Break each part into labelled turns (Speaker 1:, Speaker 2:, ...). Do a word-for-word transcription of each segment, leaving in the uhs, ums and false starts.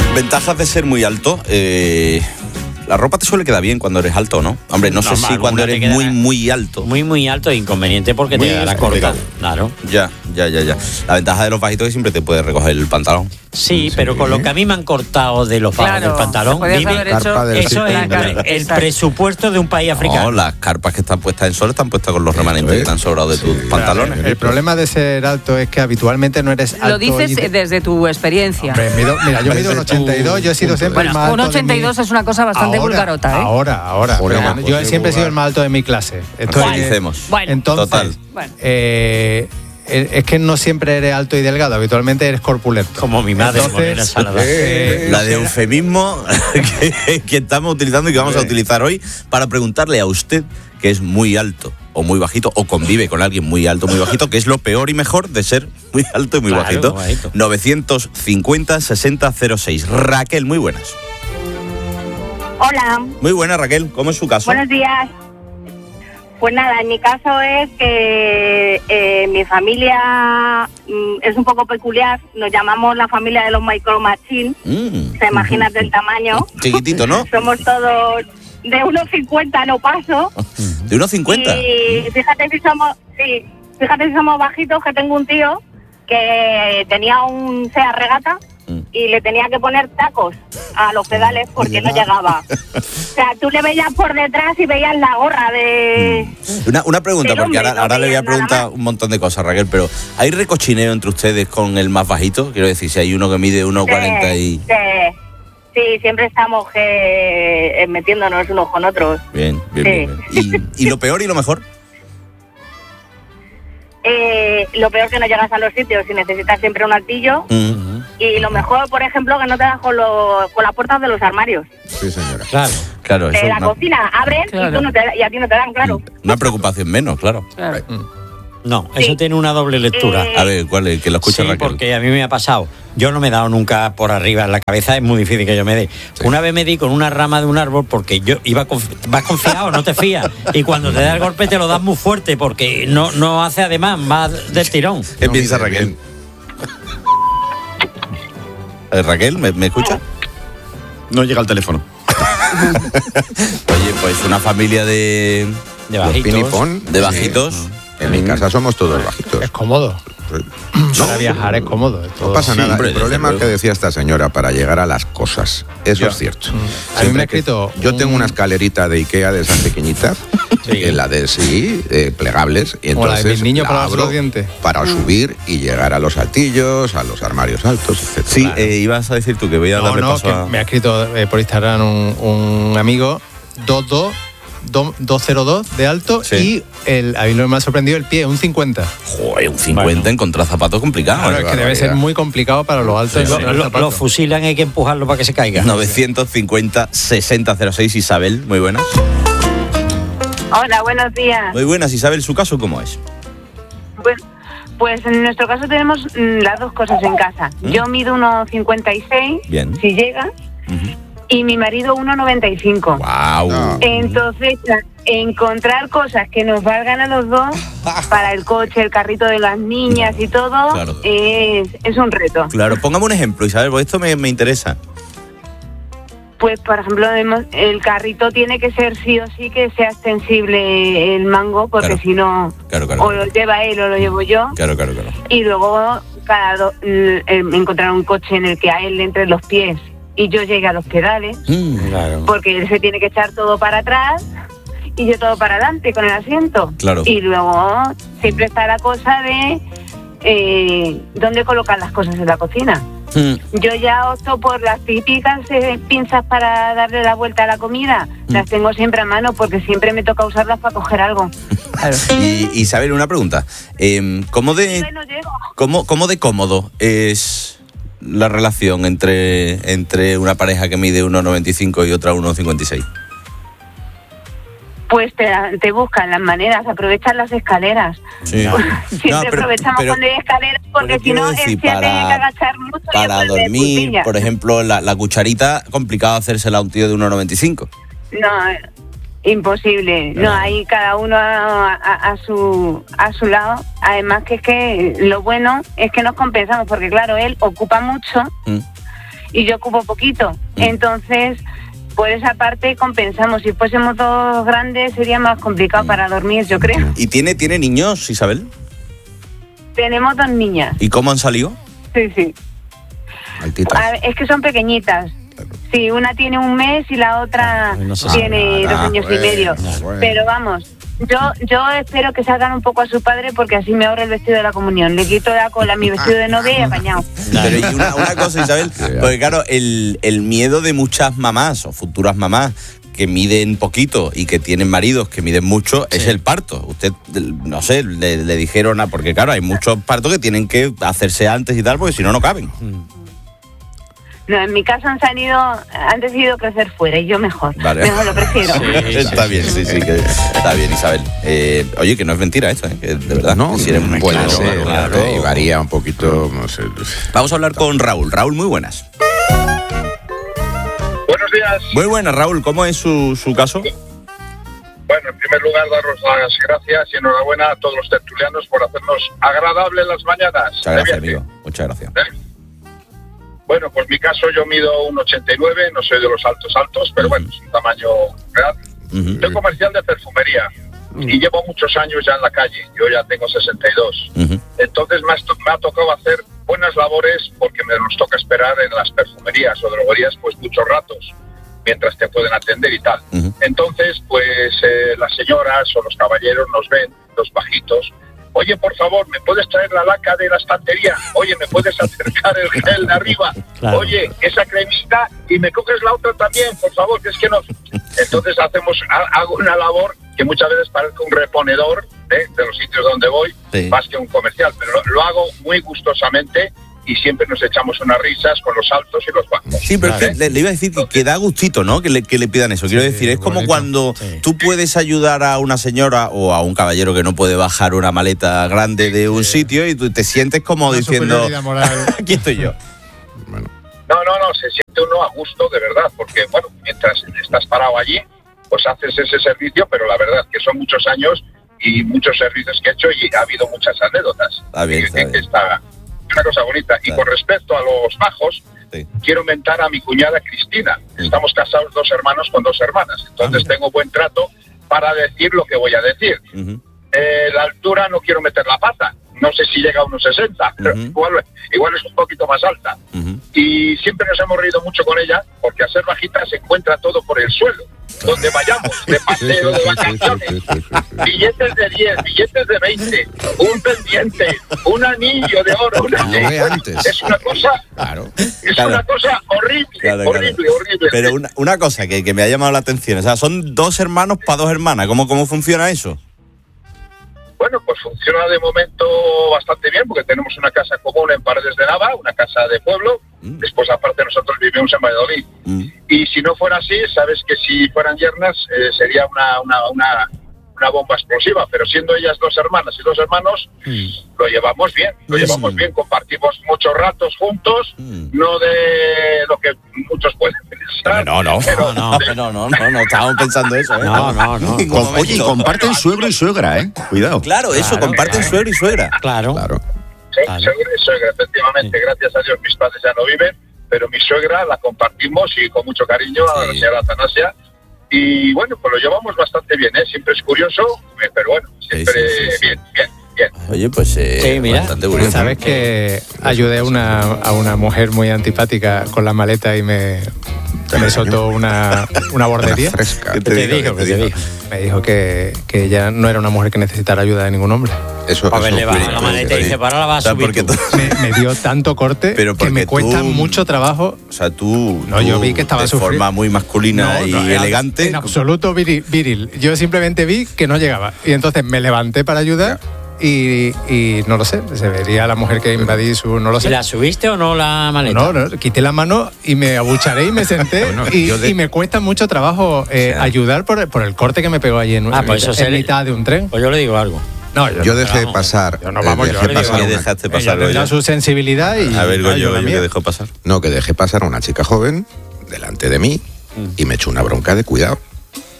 Speaker 1: Ventajas de ser muy alto. Eh, la ropa te suele quedar bien cuando eres alto, ¿no? Hombre, no, no sé si cuando eres muy, muy alto.
Speaker 2: Muy, muy alto es inconveniente porque muy te da la corta. Claro.
Speaker 1: Ya, ya, ya, ya. La ventaja de los bajitos es que siempre te puedes recoger el pantalón.
Speaker 2: Sí, sí, pero con lo que a mí me han cortado de los bajos claro, del pantalón, vive,
Speaker 3: hecho,
Speaker 2: eso es el, el presupuesto de un país africano.
Speaker 1: No, las carpas que están puestas en sol están puestas con los remanentes que están sobrados de tus sí, pantalones.
Speaker 3: Claro, el problema de ser alto es que habitualmente no eres alto.
Speaker 4: Lo dices y... desde tu experiencia.
Speaker 3: Hombre, mido, mira, yo mido un ochenta y dos, yo he sido siempre
Speaker 4: bueno,
Speaker 3: el más alto.
Speaker 4: Un ochenta y dos mi... es una cosa bastante
Speaker 3: ahora,
Speaker 4: vulgarota, ¿eh?
Speaker 3: Ahora, ahora. ahora bueno, yo siempre he sido el más alto de mi clase.
Speaker 1: Estoy, bueno,
Speaker 3: bueno, entonces, total. Bueno. Eh, es que no siempre eres alto y delgado, habitualmente eres corpulento.
Speaker 2: Como mi madre.
Speaker 3: Entonces,
Speaker 1: eh, la de eufemismo que, que estamos utilizando y que vamos a utilizar hoy para preguntarle a usted que es muy alto o muy bajito o convive con alguien muy alto muy bajito, que es lo peor y mejor de ser muy alto y muy claro, bajito. bajito. novecientos cincuenta sesenta cero seis. Raquel, muy buenas.
Speaker 5: Hola.
Speaker 1: Muy buena, Raquel. ¿Cómo es su caso?
Speaker 5: Buenos días. Pues nada, en mi caso es que eh, mi familia mm, es un poco peculiar. Nos llamamos la familia de los Micro Machine. Mm. Se imaginan del tamaño.
Speaker 1: Chiquitito, ¿no?
Speaker 5: Somos todos de uno cincuenta, no paso.
Speaker 1: ¿De uno cincuenta?
Speaker 5: Y fíjate si somos, sí, fíjate si somos bajitos, que tengo un tío que tenía un Seat Regata y le tenía que poner tacos a los pedales porque no llegaba. O sea, tú le veías por detrás y veías la gorra de...
Speaker 1: Una, una pregunta, porque
Speaker 5: hombre,
Speaker 1: ahora,
Speaker 5: no
Speaker 1: ahora le voy a preguntar
Speaker 5: más.
Speaker 1: un montón de cosas, Raquel, pero ¿hay recochineo entre ustedes con el más bajito? Quiero decir, si hay uno que mide uno cuarenta y...
Speaker 5: Sí, sí, siempre estamos eh, metiéndonos unos con otros.
Speaker 1: Bien, bien, sí. bien, bien. ¿Y, ¿Y lo peor y lo mejor?
Speaker 5: Eh, lo peor que no llegas a los sitios y necesitas siempre un altillo.
Speaker 1: Uh-huh.
Speaker 5: Y lo mejor, por ejemplo, que no te das con, lo, con las puertas de los armarios.
Speaker 3: Sí, señora.
Speaker 1: Claro, claro.
Speaker 5: De
Speaker 1: eso
Speaker 5: la
Speaker 1: una...
Speaker 5: cocina abren claro. y, tú no te, y a ti no te dan, claro.
Speaker 1: Una preocupación menos, claro.
Speaker 4: claro.
Speaker 2: No, eso sí. tiene una doble lectura.
Speaker 5: Eh,
Speaker 1: a ver, ¿cuál es? Que lo escucha
Speaker 2: sí,
Speaker 1: Raquel.
Speaker 2: Porque a mí me ha pasado. Yo no me he dado nunca por arriba en la cabeza, es muy difícil que yo me dé. Sí. Una vez me di con una rama de un árbol porque yo iba confi- vas confiado, no te fías. Y cuando te da el golpe te lo das muy fuerte porque no, no hace además más del tirón.
Speaker 1: ¿Qué
Speaker 3: no,
Speaker 1: piensa Raquel? Eh, Raquel, ¿me, ¿me escucha?
Speaker 6: No llega el teléfono.
Speaker 1: Oye, pues una familia de...
Speaker 2: De bajitos.
Speaker 6: Pinipón,
Speaker 1: de bajitos.
Speaker 6: Sí. En mi casa somos todos bajitos.
Speaker 3: Es cómodo.
Speaker 6: No,
Speaker 3: para viajar es cómodo. Es
Speaker 6: no pasa
Speaker 1: sí,
Speaker 6: nada.
Speaker 1: hombre,
Speaker 6: el problema que decía esta señora para llegar a las cosas, eso
Speaker 1: ya.
Speaker 6: es cierto.
Speaker 3: Mm. A mí me ha escrito.
Speaker 6: Yo un... tengo una escalerita de Ikea de esas pequeñitas, sí. en la de sí, eh, plegables, y entonces
Speaker 3: o la de mis niños para
Speaker 6: abro
Speaker 3: los dientes.
Speaker 6: Para mm. subir y llegar a los altillos, a los armarios altos, etcétera.
Speaker 1: Sí, claro. eh, ibas a decir tú que voy a
Speaker 3: no,
Speaker 1: darle
Speaker 3: no,
Speaker 1: paso
Speaker 3: que
Speaker 1: a...
Speaker 3: me ha escrito eh, por Instagram un, un amigo dos dos dos cero dos de alto sí. y el, a mí lo que me ha sorprendido el pie, un cincuenta.
Speaker 1: Joder, un cincuenta bueno. encontrar zapatos complicado.
Speaker 3: Claro, es que debe ser muy complicado para los altos.
Speaker 2: Sí, sí. Lo, lo, lo fusilan, hay que empujarlo para que se caiga.
Speaker 1: novecientos cincuenta sesenta cero seis. Isabel, muy buenas.
Speaker 5: Hola, buenos días.
Speaker 1: Muy buenas, Isabel, ¿su caso cómo es?
Speaker 5: Pues, pues en nuestro caso tenemos mm, las dos cosas en casa. ¿Mm? Yo mido uno cincuenta y seis,
Speaker 1: bien.
Speaker 5: Si llega. Uh-huh. Y mi marido uno noventa y cinco.
Speaker 1: ¡Wow!
Speaker 5: No. Entonces, encontrar cosas que nos valgan a los dos para el coche, el carrito de las niñas y todo, claro. es, es un reto.
Speaker 1: Claro, póngame un ejemplo, Isabel, porque esto me, me interesa.
Speaker 5: Pues, por ejemplo, el carrito tiene que ser sí o sí que sea extensible el mango, porque claro. si no,
Speaker 1: claro, claro,
Speaker 5: o
Speaker 1: claro.
Speaker 5: lo lleva él o lo llevo yo.
Speaker 1: Claro, claro, claro.
Speaker 5: Y luego cada do, eh, encontrar un coche en el que a él le entre los pies y yo llegue a los pedales,
Speaker 1: mm, claro.
Speaker 5: porque él se tiene que echar todo para atrás y yo todo para adelante con el asiento.
Speaker 1: Claro.
Speaker 5: Y luego siempre está la cosa de eh, dónde colocan las cosas en la cocina. Mm. Yo ya opto por las típicas eh, pinzas para darle la vuelta a la comida. Mm. Las tengo siempre a mano porque siempre me toca usarlas para coger algo.
Speaker 1: Claro. Y Isabel, una pregunta. Eh, ¿Cómo de
Speaker 5: bueno,
Speaker 1: cómo, cómo de cómodo es la relación entre, entre una pareja que mide uno noventa y cinco y otra uno cincuenta y seis?
Speaker 5: Pues te, te buscan las maneras, aprovechan las escaleras.
Speaker 1: Sí.
Speaker 5: Siempre
Speaker 1: no, pero,
Speaker 5: aprovechamos
Speaker 1: pero,
Speaker 5: cuando hay escaleras porque si no él se tiene que agachar mucho.
Speaker 1: Para dormir, por ejemplo, la, la cucharita, complicado hacérsela a un tío de uno noventa y cinco.
Speaker 5: No, imposible. No, ahí cada uno a, a, a su a su lado. Además que es que lo bueno es que nos compensamos porque claro, él ocupa mucho. Mm.
Speaker 7: y yo ocupo poquito. Mm. Entonces, por esa parte compensamos. Si fuésemos dos grandes sería más complicado mm. para dormir, yo creo.
Speaker 1: ¿Y tiene, tiene niños, Isabel?
Speaker 7: Tenemos dos niñas.
Speaker 1: ¿Y cómo han salido?
Speaker 7: Sí, sí. A ver, es que son pequeñitas. Sí, una tiene un mes y la otra no sé tiene nada, dos años bueno, y medio. Bueno. Pero vamos, yo yo espero que salgan un poco a su padre porque así me ahorro el vestido de la comunión. Le quito la cola a mi vestido de novia y apañado.
Speaker 1: Pero y una, una cosa, Isabel, porque claro, el, el miedo de muchas mamás o futuras mamás que miden poquito y que tienen maridos que miden mucho, sí. es el parto. Usted, no sé, le, le dijeron, a, porque claro, hay muchos partos que tienen que hacerse antes y tal, porque si no, no caben.
Speaker 7: No, en mi caso han salido, han decidido crecer fuera y yo mejor. Vale. Mejor lo prefiero.
Speaker 1: Sí, sí, está bien, sí, sí, que está bien, Isabel. Eh, oye, que no es mentira esto, ¿eh? Que de verdad.
Speaker 6: No,
Speaker 1: si eres muy
Speaker 6: puede
Speaker 1: claro,
Speaker 6: ser,
Speaker 1: claro.
Speaker 6: claro. Y varía un poquito, no sé.
Speaker 1: Vamos a hablar con Raúl. Raúl, muy buenas.
Speaker 8: Buenos días.
Speaker 1: Muy buenas, Raúl. ¿Cómo es su, su caso?
Speaker 8: Bueno, en primer lugar, daros las gracias y enhorabuena a todos los tertulianos por hacernos agradables las mañanas.
Speaker 1: Muchas gracias, amigo. Muchas gracias.
Speaker 8: ¿Eh? Bueno, pues mi caso, yo mido uno ochenta y nueve, no soy de los altos altos, pero uh-huh. bueno, es un tamaño real. Uh-huh. Soy comercial de perfumería uh-huh. y llevo muchos años ya en la calle, yo ya tengo sesenta y dos. Uh-huh. Entonces me ha, me ha tocado hacer buenas labores porque me nos toca esperar en las perfumerías o droguerías pues muchos ratos, mientras te pueden atender y tal. Uh-huh. Entonces, pues eh, las señoras o los caballeros nos ven, los bajitos. Oye, por favor, ¿me puedes traer la laca de la estantería? Oye, ¿me puedes acercar el gel de arriba? Claro. Oye, esa cremita y me coges la otra también, por favor, que es que no... Entonces hacemos, hago una labor que muchas veces parece un reponedor ¿eh? de los sitios donde voy, sí. más que un comercial, pero lo, lo hago muy gustosamente y siempre nos echamos unas risas con los altos y los bajos.
Speaker 1: Sí, pero ¿eh? le, le iba a decir que, que da gustito, ¿no? Que le, que le pidan eso. Quiero sí, decir, es como bonito. Cuando sí. tú puedes ayudar a una señora o a un caballero que no puede bajar una maleta grande de un sí. sitio y tú te sientes como una diciendo, aquí estoy yo.
Speaker 8: Bueno. No, no, no, se siente uno a gusto, de verdad, porque, bueno, mientras estás parado allí, pues haces ese servicio, pero la verdad es que son muchos años y muchos servicios que he hecho y ha habido muchas anécdotas.
Speaker 1: Está bien, está bien.
Speaker 8: Está una cosa bonita. Y con respecto a los bajos, sí. quiero mentar a mi cuñada Cristina. Estamos casados dos hermanos con dos hermanas. Entonces uh-huh. tengo buen trato para decir lo que voy a decir. Uh-huh. Eh, la altura no quiero meter la pata. No sé si llega a unos sesenta, uh-huh. pero igual, igual es un poquito más alta. Uh-huh. Y siempre nos hemos reído mucho con ella, porque al ser bajita se encuentra todo por el suelo. Donde vayamos, de paseo, de vacaciones, billetes de diez, billetes de veinte, un pendiente, un anillo de oro, una
Speaker 6: antes.
Speaker 8: Es una cosa,
Speaker 1: claro,
Speaker 8: es
Speaker 1: claro.
Speaker 8: una cosa horrible, claro, horrible, claro. horrible.
Speaker 1: Pero una, una cosa que, que me ha llamado la atención, o sea, son dos hermanos para dos hermanas, ¿cómo, cómo funciona eso?
Speaker 8: Bueno, pues funciona de momento bastante bien, porque tenemos una casa común en Paredes de Nava, una casa de pueblo. Mm. Después, aparte, nosotros vivimos en Valladolid. Mm. Y si no fuera así, sabes que si fueran yernas eh, sería una, una, una, una bomba explosiva. Pero siendo ellas dos hermanas y dos hermanos, mm. lo llevamos bien. Lo mm. llevamos bien, compartimos muchos ratos juntos, mm. no de lo que muchos pueden pensar.
Speaker 1: No, no,
Speaker 8: pero
Speaker 1: no, no, no, no, no, no, estábamos pensando eso, ¿eh?
Speaker 2: No, no, no.
Speaker 6: no. Oye, y comparten suegro y suegra, ¿eh? Cuidado.
Speaker 1: Claro, eso, claro, comparten claro. suegro y suegra.
Speaker 2: Claro.
Speaker 6: Claro.
Speaker 8: Sí, claro. suegra y suegra, efectivamente, sí. gracias a Dios mis padres ya no viven, pero mi suegra la compartimos y con mucho cariño sí. a la señora Atanasia. Y bueno, pues lo llevamos bastante bien, ¿eh? Siempre es curioso, pero bueno, siempre sí, sí, sí, sí. bien, bien, bien.
Speaker 1: Oye, pues eh,
Speaker 2: sí, mira.
Speaker 1: bastante curioso.
Speaker 3: ¿Sabes que ayudé a una, a una mujer muy antipática con la maleta y me, me soltó una, una bordería?
Speaker 6: Fresca.
Speaker 3: ¿Qué te, te dijo? ¿Qué te dijo? Me dijo que, que ella no era una mujer que necesitara ayuda de ningún hombre.
Speaker 6: Eso,
Speaker 2: a ver,
Speaker 6: eso
Speaker 2: le baja la maleta y dice, para la vas a subir tú.
Speaker 3: Me, me dio tanto corte
Speaker 1: pero
Speaker 3: que me cuesta
Speaker 1: tú,
Speaker 3: mucho trabajo.
Speaker 1: O sea, tú,
Speaker 3: no,
Speaker 1: tú
Speaker 3: yo vi que estaba
Speaker 1: de
Speaker 3: sufriendo.
Speaker 1: forma muy masculina no, y no, elegante.
Speaker 3: En absoluto viril, viril. Yo simplemente vi que no llegaba. Y entonces me levanté para ayudar. Y, y no lo sé, se vería la mujer que invadí su... no lo sé.
Speaker 2: ¿Y la subiste o no la maleta?
Speaker 3: No, no, quité la mano y me abucharé y me senté bueno, y, de... y me cuesta mucho trabajo eh, o sea, ayudar por, por el corte que me pegó allí en,
Speaker 2: ah, pues
Speaker 3: en,
Speaker 2: eso
Speaker 3: en mitad de un tren.
Speaker 2: Pues yo le digo algo.
Speaker 6: No, yo, yo dejé vamos, pasar.
Speaker 3: Yo no, vamos,
Speaker 6: dejé
Speaker 3: yo
Speaker 6: pasar
Speaker 1: ¿Qué dejaste pasar?
Speaker 3: Ella tendrá su sensibilidad y...
Speaker 1: A ver, Goyo, ¿qué dejó pasar?
Speaker 6: No, que dejé pasar a una chica joven delante de mí mm. y me echó una bronca de cuidado.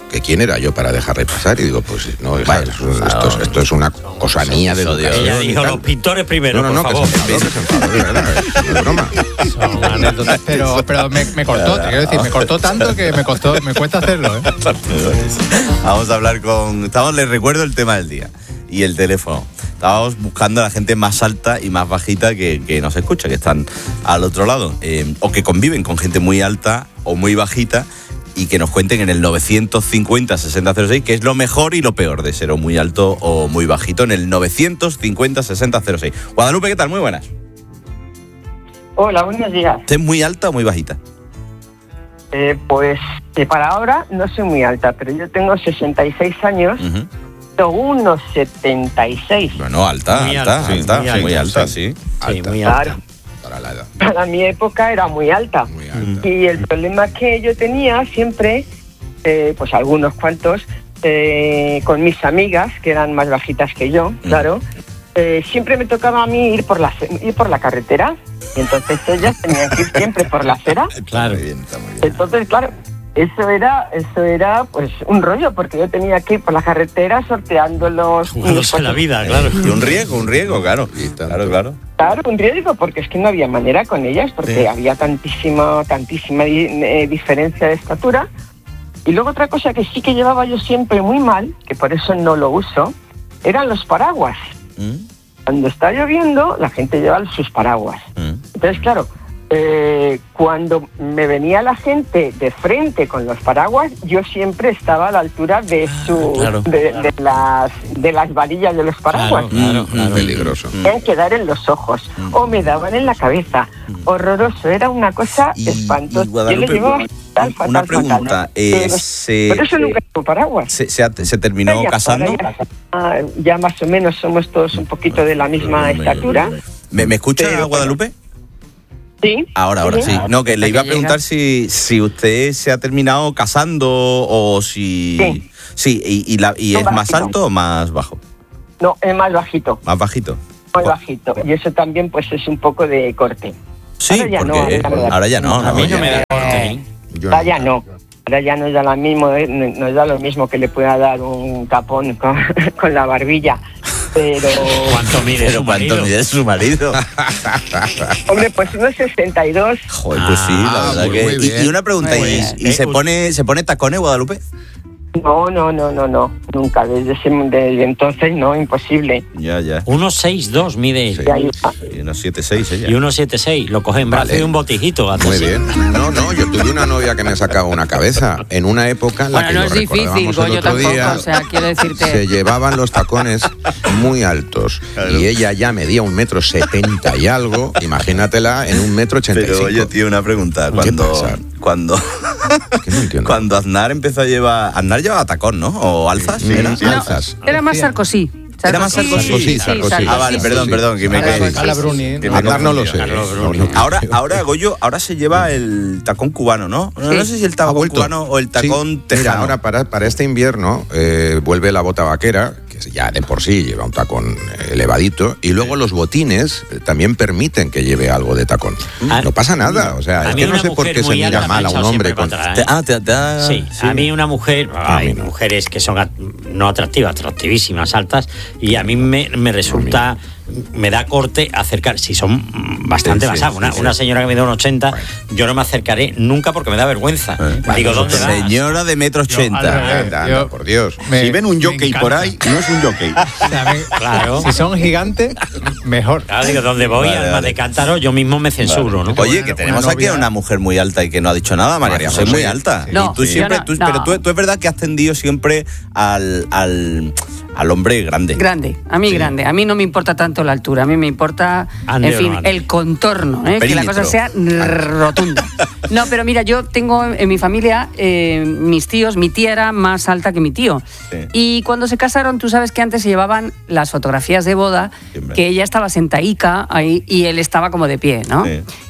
Speaker 6: que quién era yo para dejarle pasar. Y digo, pues no, hija,
Speaker 1: Bueno,
Speaker 6: esto,
Speaker 1: no,
Speaker 6: esto, es- esto es una osanía de educación.
Speaker 2: Ella
Speaker 6: y
Speaker 2: dijo
Speaker 6: tal.
Speaker 2: los pintores primero,
Speaker 6: No, no, no,
Speaker 2: por
Speaker 6: que
Speaker 2: favor.
Speaker 6: se enfadó, que se enfadó, de verdad, eh, no es broma.
Speaker 3: Son anécdotas, pero, pero me, me cortó, te quiero decir, me cortó tanto que me costó, me cuesta hacerlo, ¿eh?
Speaker 1: Vamos a hablar con... Estamos, les recuerdo el tema del día y el teléfono. Estábamos buscando a la gente más alta y más bajita que, que nos escucha, que están al otro lado, eh, o que conviven con gente muy alta o muy bajita, y que nos cuenten en el novecientos cincuenta sesenta cero seis qué es lo mejor y lo peor de ser o muy alto o muy bajito, en el novecientos cincuenta sesenta cero seis. Guadalupe, ¿qué tal? Muy buenas.
Speaker 9: Hola, buenos días.
Speaker 1: ¿Usted es muy alta o muy bajita?
Speaker 9: Eh, pues eh, para ahora no soy muy alta, pero yo tengo sesenta y seis años,
Speaker 1: Uh-huh.
Speaker 9: tengo unos setenta y seis.
Speaker 1: Bueno, alta,
Speaker 2: Muy
Speaker 1: alta,
Speaker 2: alta,
Speaker 1: alta,
Speaker 2: sí,
Speaker 1: muy
Speaker 2: muy
Speaker 1: alta,
Speaker 2: alta,
Speaker 1: sí.
Speaker 2: Sí, muy
Speaker 9: Claro,
Speaker 2: alta.
Speaker 6: Para la edad.
Speaker 9: para mi época era muy alta.
Speaker 6: Muy alta.
Speaker 9: Y el problema que yo tenía siempre, eh, pues algunos cuantos, eh, con mis amigas, que eran más bajitas que yo, claro, eh, siempre me tocaba a mí ir por la, ir por la carretera. Y entonces ellas tenían que ir siempre por la acera.
Speaker 2: Claro.
Speaker 1: Muy bien, está muy bien.
Speaker 9: Entonces, claro, eso era, eso era pues un rollo, porque yo tenía que ir por la carretera sorteando los...
Speaker 2: Jugándose la vida, claro.
Speaker 1: Y un riesgo, un riesgo, claro. Claro, claro.
Speaker 9: Claro, un riesgo, porque es que no había manera con ellas, porque
Speaker 1: Sí.
Speaker 9: había tantísima, tantísima di- eh, diferencia de estatura. Y luego otra cosa que sí que llevaba yo siempre muy mal, que por eso no lo uso, eran los paraguas.
Speaker 1: ¿Mm?
Speaker 9: Cuando está lloviendo, la gente lleva sus paraguas.
Speaker 1: ¿Mm?
Speaker 9: Entonces, claro, eh, cuando me venía la gente de frente con los paraguas, yo siempre estaba a la altura de su,
Speaker 2: claro.
Speaker 9: de, de las de las varillas de los paraguas.
Speaker 2: Claro, claro.
Speaker 6: Peligroso.
Speaker 9: Tenían que dar en los ojos o me daban en la cabeza. Horroroso, era una cosa
Speaker 1: Y-
Speaker 9: espantosa.
Speaker 1: y
Speaker 9: Yo
Speaker 1: Guadalupe,
Speaker 9: le llevaba fatal, fatal,
Speaker 1: una pregunta,
Speaker 9: fatal.
Speaker 1: eh,
Speaker 9: Pero-
Speaker 1: se-
Speaker 9: por eso nunca tuve paraguas.
Speaker 1: ¿Se, se, ha- se terminó
Speaker 9: Ya,
Speaker 1: casando?
Speaker 9: ahora Ya, ah, ya más o menos somos todos un poquito de la misma estatura.
Speaker 1: ¿Me, me escucha,
Speaker 9: Pero-
Speaker 1: Guadalupe?
Speaker 9: Sí.
Speaker 1: Ahora, ahora, sí. No, que le iba a
Speaker 4: que llega.
Speaker 1: preguntar si, si usted se ha terminado casando o si...
Speaker 9: Sí.
Speaker 1: Sí, y, y, la, y
Speaker 9: No,
Speaker 1: es más
Speaker 9: bajito.
Speaker 1: alto o más bajo.
Speaker 9: No, es más bajito.
Speaker 1: Más bajito.
Speaker 9: Muy bajito. Y eso también pues es un poco de corte.
Speaker 1: Sí,
Speaker 9: Ahora ya no,
Speaker 1: porque
Speaker 9: ahora me da-
Speaker 1: ahora ya no.
Speaker 2: A mí no
Speaker 1: ya-
Speaker 2: me da corte, ¿eh?
Speaker 6: Yo
Speaker 9: Ahora ya no. Ahora ya nos da, la mismo, eh, nos da lo mismo que le pueda dar un tapón con, con la barbilla. Pero,
Speaker 2: ¿Cuánto mide
Speaker 1: Pero
Speaker 2: su
Speaker 1: ¿cuánto
Speaker 2: marido?
Speaker 1: mide su marido?
Speaker 9: hombre, pues unos sesenta y dos.
Speaker 1: Joder, pues sí, la
Speaker 6: Ah,
Speaker 1: verdad
Speaker 6: muy,
Speaker 1: que...
Speaker 6: muy
Speaker 1: y-
Speaker 6: bien.
Speaker 1: y, una pregunta,
Speaker 2: Muy
Speaker 1: ¿y,
Speaker 2: bien.
Speaker 1: y se
Speaker 2: Eh,
Speaker 1: pone se pone tacones, Guadalupe?
Speaker 9: No, no, no, no, no. Nunca. Desde, ese, desde entonces, no, imposible.
Speaker 1: Ya, ya.
Speaker 2: uno seis dos mide él.
Speaker 9: Y ahí-
Speaker 1: Y unos siete seis ella.
Speaker 2: Y uno siete seis. Lo coge en brazo
Speaker 6: Vale.
Speaker 2: y un botijito. hace
Speaker 6: Muy
Speaker 2: así.
Speaker 6: bien. No, no, yo tuve una novia que me sacaba una cabeza en una época en la
Speaker 4: Bueno,
Speaker 6: que
Speaker 4: no
Speaker 6: lo
Speaker 4: es difícil,
Speaker 6: recordábamos el
Speaker 4: Goyo,
Speaker 6: otro
Speaker 4: tampoco.
Speaker 6: día.
Speaker 4: O sea, quiero decirte.
Speaker 6: Se llevaban los tacones muy altos y ella ya medía un metro setenta y algo. Imagínatela en un metro ochenta y
Speaker 1: Pero
Speaker 6: cinco.
Speaker 1: oye, tío, una pregunta. Cuando,
Speaker 6: pasa?
Speaker 1: cuando,
Speaker 6: Que no entiendo.
Speaker 1: cuando Aznar empezó a llevar... Aznar llevaba tacón, ¿no? ¿O alzas?
Speaker 6: Sí,
Speaker 1: ¿Era?
Speaker 6: sí,
Speaker 4: No,
Speaker 6: alzas.
Speaker 4: era más Sarkozy.
Speaker 1: Era más Sarkozy.
Speaker 6: Sarkozy, Sarkozy.
Speaker 1: Ah, vale, perdón,
Speaker 6: Sí.
Speaker 1: perdón, que me
Speaker 6: Carla-
Speaker 1: quedé.
Speaker 3: Carla Bruni,
Speaker 1: que
Speaker 3: ¿no?
Speaker 1: me
Speaker 6: Aznar no lo sé.
Speaker 2: Carlos
Speaker 6: No,
Speaker 2: Bruni.
Speaker 6: no,
Speaker 1: Ahora,
Speaker 6: creo.
Speaker 1: ahora Goyo, ahora se lleva el tacón cubano, ¿no? No, no sé si el
Speaker 6: Ha
Speaker 1: tacón
Speaker 6: vuelto.
Speaker 1: cubano o el tacón
Speaker 6: Sí,
Speaker 1: tejano.
Speaker 6: Mira, ahora para, para este invierno eh, vuelve la bota vaquera, que ya de por sí lleva un tacón eh, elevadito, y luego los botines eh, también permiten que lleve algo de tacón.
Speaker 2: Ah,
Speaker 6: No pasa nada, o sea,
Speaker 2: a
Speaker 6: es
Speaker 2: mí
Speaker 6: que no
Speaker 2: una
Speaker 6: sé por
Speaker 2: mujer
Speaker 6: qué se
Speaker 2: muy
Speaker 6: mira
Speaker 2: alta me
Speaker 6: mal
Speaker 2: ha
Speaker 6: a un
Speaker 2: echado
Speaker 6: hombre
Speaker 2: siempre
Speaker 6: con...
Speaker 2: para atrás,
Speaker 1: Te-
Speaker 2: ¿eh?
Speaker 1: ah, te, te ha-
Speaker 2: Sí, a mí una mujer, hay
Speaker 6: mí no.
Speaker 2: mujeres que son at- no atractivas, atractivísimas, altas, y a mí me, me resulta, me da corte acercar, si son bastante
Speaker 6: Sí, sí,
Speaker 2: basadas,
Speaker 6: sí,
Speaker 2: una,
Speaker 6: sí.
Speaker 2: una señora que mide un ochenta, yo no me acercaré nunca porque me da vergüenza.
Speaker 1: Eh.
Speaker 2: Digo, ¿dónde vas?
Speaker 1: Señora de metro
Speaker 3: al
Speaker 1: ochenta.
Speaker 3: revés.
Speaker 6: Anda,
Speaker 3: Yo-
Speaker 6: anda, por Dios.
Speaker 3: Me-
Speaker 10: Si ven un
Speaker 3: me
Speaker 10: jockey por
Speaker 3: encanta.
Speaker 10: ahí, no es un jockey.
Speaker 3: O sea, me-
Speaker 2: Claro.
Speaker 3: Si son gigantes, mejor.
Speaker 2: Claro, digo, donde voy,
Speaker 1: Vale,
Speaker 2: alma
Speaker 1: vale.
Speaker 2: de cántaro, yo mismo me censuro, ¿no?
Speaker 1: Oye,
Speaker 3: Una-
Speaker 1: que
Speaker 3: una
Speaker 1: tenemos aquí a
Speaker 3: novia-
Speaker 1: una mujer muy alta y que no ha dicho nada, María,
Speaker 6: María
Speaker 1: José,
Speaker 6: José.
Speaker 1: muy alta.
Speaker 4: No,
Speaker 1: y tú
Speaker 4: sí.
Speaker 1: siempre,
Speaker 4: yo no,
Speaker 1: tú-
Speaker 4: no.
Speaker 1: pero tú, tú es verdad que has tendido siempre al, al, al hombre grande.
Speaker 4: Grande, a mí
Speaker 1: Sí.
Speaker 4: grande. A mí no me importa tanto la altura, a mí me importa,
Speaker 2: Ande
Speaker 4: en
Speaker 2: o
Speaker 4: fin,
Speaker 2: no ande.
Speaker 4: el contorno, ¿eh? que la
Speaker 1: Perímetro.
Speaker 4: cosa sea rotunda. No, pero mira, yo tengo en mi familia, eh, mis tíos, mi tía era más alta que mi tío.
Speaker 1: Sí.
Speaker 4: Y cuando se casaron, tú sabes que antes se llevaban las fotografías de boda,
Speaker 1: Sí, hombre.
Speaker 4: que ella estaba sentaica ahí y él estaba como de pie, ¿no?
Speaker 1: Sí.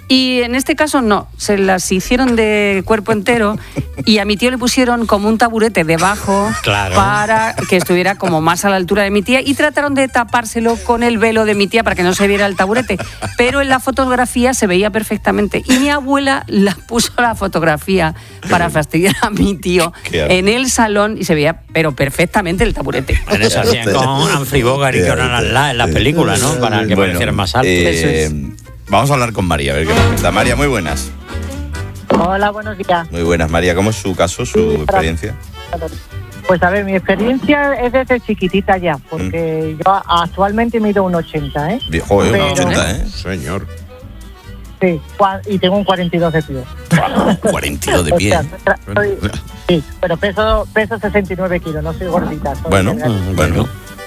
Speaker 4: Y en este caso no, se las hicieron de cuerpo entero y a mi tío le pusieron como un taburete debajo
Speaker 2: claro.
Speaker 4: para que estuviera como más a la altura de mi tía y trataron de tapárselo con el velo de mi tía para que no se viera el taburete, pero en la fotografía se veía perfectamente y mi abuela la puso la fotografía para fastidiar a mi tío en el salón y se veía pero perfectamente el taburete.
Speaker 2: En eso hacían con Humphrey Bogart y Conan Atlas en las películas, ¿no? Para que bueno, parecieran más altos.
Speaker 1: Eh, eso es. Vamos a hablar con María, a ver qué nos cuenta. María, muy buenas.
Speaker 10: Hola, buenos días.
Speaker 1: Muy buenas, María. ¿Cómo es su caso, su sí, experiencia?
Speaker 10: Pues a ver, mi experiencia es desde chiquitita ya, porque mm. yo actualmente mido un ochenta, ¿eh?
Speaker 1: Joder, un ochenta, ¿eh?
Speaker 6: Señor.
Speaker 10: Sí, y tengo un cuarenta y dos de pie.
Speaker 1: cuarenta y dos de pie.
Speaker 10: O sea, soy, sí, pero peso, peso sesenta y nueve kilos, no soy gordita. Soy
Speaker 1: bueno, bueno.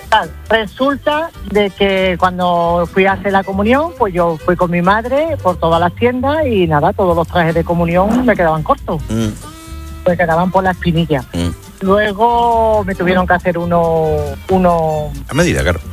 Speaker 10: Resulta de que cuando fui a hacer la comunión, pues yo fui con mi madre por todas las tiendas y nada, todos los trajes de comunión me quedaban cortos. Mm. Me quedaban por la espinilla. Mm. Luego me tuvieron que hacer uno... uno
Speaker 1: a medida, claro.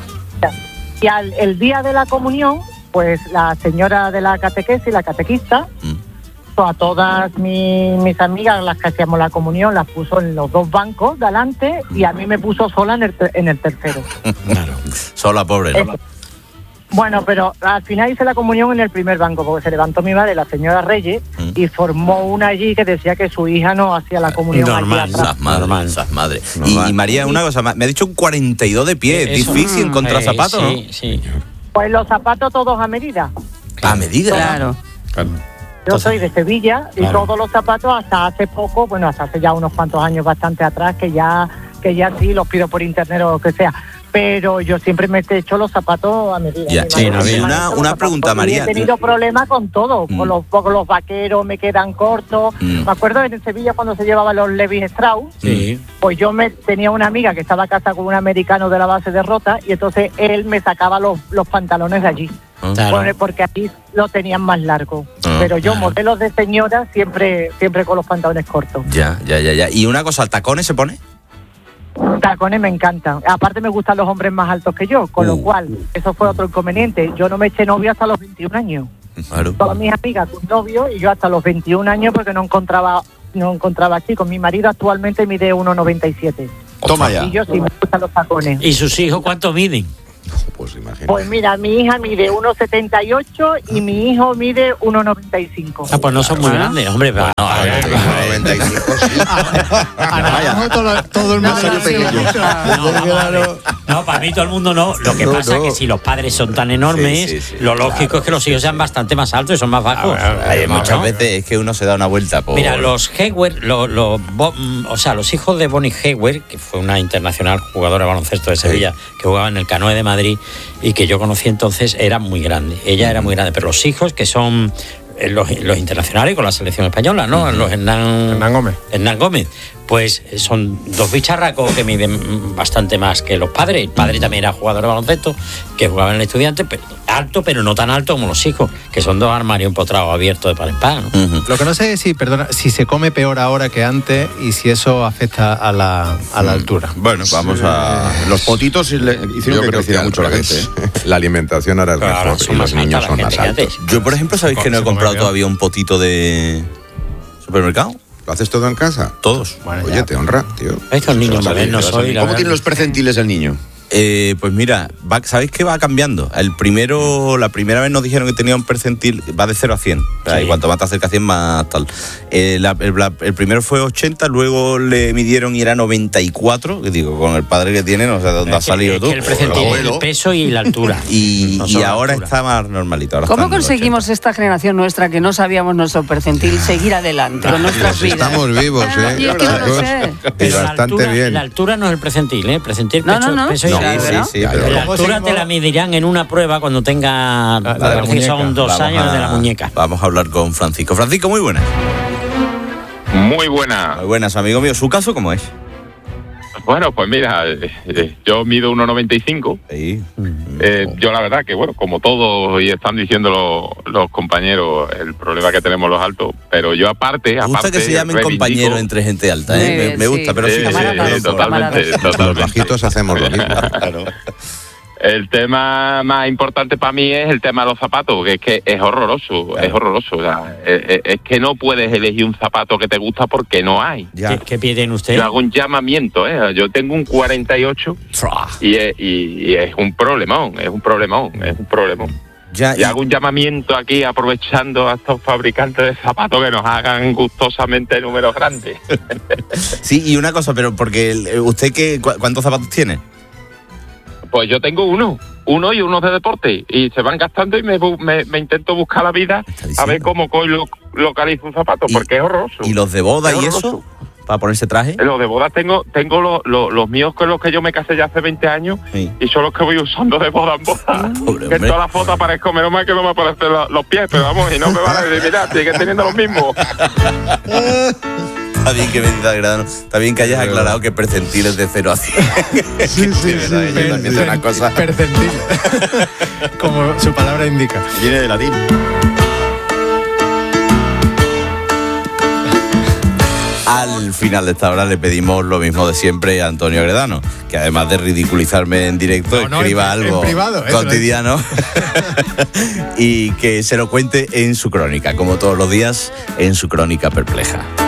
Speaker 10: Y al el día de la comunión, pues la señora de la catequesis, la catequista, mm. a todas mi, mis amigas, las que hacíamos la comunión, las puso en los dos bancos de adelante y a mí me puso sola en el, en el tercero.
Speaker 1: Claro, sola, pobre.
Speaker 10: Eh, bueno, pero al final hice la comunión en el primer banco porque se levantó mi madre, la señora Reyes, mm. y formó una allí que decía que su hija no hacía la comunión.
Speaker 1: Normal, esas madres, esas madres. Y, y María, una cosa, me ha dicho un cuarenta y dos de pie, es eso, difícil mm, encontrar eh, zapatos,
Speaker 2: sí,
Speaker 1: ¿no?
Speaker 2: Sí.
Speaker 10: Pues los zapatos todos a medida.
Speaker 1: ¿A medida?
Speaker 4: Claro.
Speaker 1: Claro.
Speaker 10: Yo soy de Sevilla y
Speaker 1: claro.
Speaker 10: todos los zapatos hasta hace poco, bueno, hasta hace ya unos cuantos años bastante atrás, que ya que ya sí los pido por internet o lo que sea. Pero yo siempre me he hecho los zapatos a medida.
Speaker 1: Ya, sí, no, una, una pregunta, María.
Speaker 10: He tenido problemas con todo, mm. con, los, con los vaqueros me quedan cortos. Mm. Me acuerdo en Sevilla cuando se llevaban los Levi Strauss,
Speaker 1: sí.
Speaker 10: pues yo me tenía una amiga que estaba casada con un americano de la base de Rota y entonces él me sacaba los, los pantalones de allí. Claro. Porque aquí lo tenían más largo. Ah, pero yo, claro. modelos de señora, siempre siempre con los pantalones cortos.
Speaker 1: Ya, ya, ya, ya. ¿Y una cosa, tacones se pone?
Speaker 10: Tacones me encantan. Aparte me gustan los hombres más altos que yo, con uh. lo cual, eso fue otro inconveniente. Yo no me eché novio hasta los veintiún años.
Speaker 1: Claro.
Speaker 10: Todas mis amigas con novio y yo hasta los veintiún años porque no encontraba no encontraba chicos. Mi marido actualmente mide uno noventa y siete.
Speaker 1: Toma ya.
Speaker 10: Y yo sí me gustan los tacones.
Speaker 2: ¿Y sus hijos cuánto miden?
Speaker 6: Pues,
Speaker 10: pues mira, mi hija mide uno setenta y ocho y mi hijo mide uno noventa y cinco.
Speaker 2: Ah, pues no son muy grandes, hombre. Pero no, a ver,
Speaker 6: uno noventa y cinco sí.
Speaker 3: Todo, todo el mundo
Speaker 2: no, no,
Speaker 3: pequeño.
Speaker 2: No, no, no, no, para mí todo el mundo no. Lo que no, pasa es no. que si los padres son tan enormes, sí, sí, sí, lo lógico claro. es que los hijos sean bastante más altos y son más bajos.
Speaker 1: Ah, bueno, hay, muchas ¿no? veces es que uno se da una vuelta por...
Speaker 2: Mira, los Hayward, los, los, o sea, los hijos de Bonnie Hayward, que fue una internacional jugadora de baloncesto de Sevilla, sí. que jugaba en el Canoe de Madrid, y que yo conocí entonces, era muy grande. Ella era muy grande, pero los hijos que son los, los internacionales con la selección española, ¿no? Uh-huh. Los Hernán,
Speaker 3: Hernán Gómez.
Speaker 2: Hernán Gómez. Pues son dos bicharracos que miden bastante más que los padres. El padre también era jugador de baloncesto, que jugaba en el Estudiante, pero alto, pero no tan alto como los hijos, que son dos armarios empotrados abiertos de par en par, ¿no?
Speaker 3: Uh-huh. Lo que no sé es si, perdona, si se come peor ahora que antes y si eso afecta a la, a la altura.
Speaker 1: Bueno, vamos a...
Speaker 11: Los potitos le hicieron que creciera mucho la gente. ¿eh?
Speaker 6: La alimentación ahora es mejor y los niños son más altos.
Speaker 1: Yo, por ejemplo, ¿sabéis que no he comprado todavía un potito de supermercado?
Speaker 6: ¿Lo haces todo en casa?
Speaker 1: Todos.
Speaker 6: Bueno, oye, ya. Te honra, tío.
Speaker 2: Estos niños modernos soy.
Speaker 11: ¿Cómo tienen los percentiles el niño?
Speaker 1: Eh, pues mira, va, ¿sabéis que va cambiando? El primero, la primera vez nos dijeron que tenía un percentil, va de cero a cien. O sea, sí. Y cuanto más te acerca a cien, más tal. Eh, la, el, la, el primero fue ochenta, luego le midieron y era noventa y cuatro. Que digo, con el padre que tiene, no sé de dónde has salido
Speaker 2: es
Speaker 1: tú.
Speaker 2: Que el percentil es el peso y la altura.
Speaker 1: Y,
Speaker 2: no
Speaker 1: y ahora altura. Está más normalito. Ahora
Speaker 4: ¿Cómo conseguimos esta generación nuestra que no sabíamos nuestro percentil seguir adelante con nuestras vidas?
Speaker 6: Estamos vivos, ¿eh?
Speaker 4: Yo que no lo sé.
Speaker 6: Y bastante
Speaker 2: altura,
Speaker 6: bien.
Speaker 2: La altura no es el percentil, ¿eh? Percentil,
Speaker 4: no,
Speaker 2: peso,
Speaker 4: no, no.
Speaker 2: peso y
Speaker 4: no,
Speaker 2: altura.
Speaker 1: Sí, sí, sí,
Speaker 2: pero la altura te la medirán en una prueba cuando tenga, la, la que son dos vamos años a, de la muñeca.
Speaker 1: Vamos a hablar con Francisco. Francisco, muy buenas.
Speaker 8: Muy buenas.
Speaker 1: Muy buenas, amigo mío. ¿Su caso cómo es?
Speaker 8: Bueno, pues mira, eh, yo mido uno noventa y cinco.
Speaker 1: Sí.
Speaker 8: Eh, yo la verdad que, bueno, como todos y están diciendo los, los compañeros, el problema que tenemos los altos, pero yo aparte...
Speaker 1: Me gusta
Speaker 8: aparte,
Speaker 1: que se llamen reivindico... compañeros entre gente alta, ¿eh?
Speaker 4: Sí,
Speaker 1: me, me gusta,
Speaker 4: sí.
Speaker 1: pero
Speaker 8: sí,
Speaker 1: sí,
Speaker 8: sí,
Speaker 1: sí,
Speaker 8: sí, totalmente, totalmente.
Speaker 6: Los bajitos hacemos lo mismo.
Speaker 1: Claro.
Speaker 12: El tema más importante para mí es el tema de los zapatos, porque es que es horroroso, claro. es horroroso. O sea, es, es que no puedes elegir un zapato que te gusta porque no hay.
Speaker 2: ¿Qué, ¿Qué pie tiene usted?
Speaker 12: Yo hago un llamamiento, ¿eh? Yo tengo un cuarenta y ocho y es, y, y es un problemón, es un problemón, es un problemón. Ya, y, y hago un llamamiento aquí aprovechando a estos fabricantes de zapatos que nos hagan gustosamente números grandes.
Speaker 1: Sí, y una cosa, pero porque usted qué, ¿cuántos zapatos tiene?
Speaker 12: Pues yo tengo uno, uno y uno de deporte, y se van gastando y me, me, me intento buscar la vida a ver cómo lo, localizo un zapato, porque es horroroso.
Speaker 1: ¿Y los de boda y eso? ¿Para ponerse traje?
Speaker 12: Los de boda tengo tengo los, los, los míos con los que yo me casé ya hace veinte años, sí. Y son los que voy usando de boda en boda. Pobre que en todas las fotos aparezco, menos mal que no me aparecen los, los pies, pero vamos, y no me van a decir, mira, sigue teniendo los mismos.
Speaker 1: Está bien que me digas, Gradano. Está bien que hayas aclarado que percentiles de cero a cien.
Speaker 3: Sí, sí, sí.
Speaker 1: También es una cosa.
Speaker 3: Percentil. Como su palabra indica.
Speaker 11: Viene de latín.
Speaker 1: Al final de esta hora le pedimos lo mismo de siempre a Antonio Gredano, que además de ridiculizarme en directo, no, no, escriba en, algo en privado, cotidiano y que se lo cuente en su crónica, como todos los días, en su crónica perpleja.